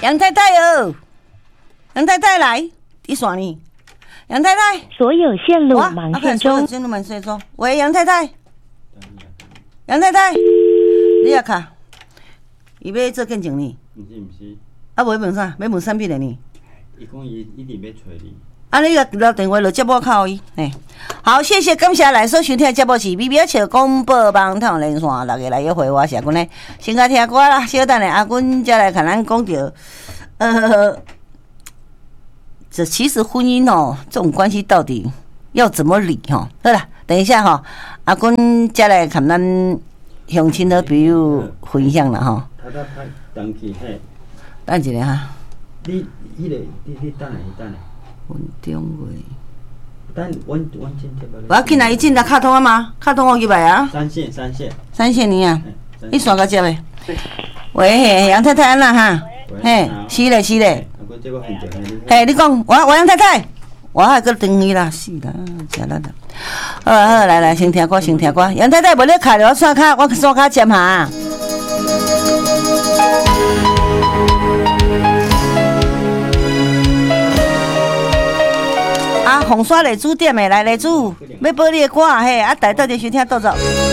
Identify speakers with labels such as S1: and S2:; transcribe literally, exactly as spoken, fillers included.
S1: 杨太太哦，杨太太来，你说呢？杨太太，
S2: 所有线路忙线中。
S1: 线路忙线中。喂，杨太太，杨太太，你也卡，伊要做见证呢？
S3: 毋是毋是。
S1: 啊，无要问啥？要问啥物的呢？
S3: 伊讲伊一定要找你。
S1: 啊，你个留电话就接我靠伊。嘿，好，谢谢，感谢来所收听的节目是 B B 笑广播网通连线，大家来约会我社君呢，先甲听歌啦，小等下阿君才来看咱讲到，呃。这其实婚姻哦，这种关系到底要怎么理哈？好啦，等一下哈，阿君再来看咱乡亲的朋友分享啦哈。
S3: 他他他登记嘿，
S1: 等一下哈。
S3: 你迄个你你等下等下。
S1: 文中卫。
S3: 等阮阮先接吧。
S1: 我要进来一进来卡通啊吗？卡通我入来啊。
S3: 三线三线。
S1: 三线你啊？你刷个接呗。喂，杨太太安啦哈？嘿，是嘞是嘞。嘿，你讲，我我杨太太，我还搁等伊啦，是啦，吃力啦。好好，来来，先听歌，先听歌。杨太太，无你开着我刷卡，我刷卡接下。啊，红刷丽珠店的来丽珠，要播你的歌嘿，啊，大家到底收听倒走。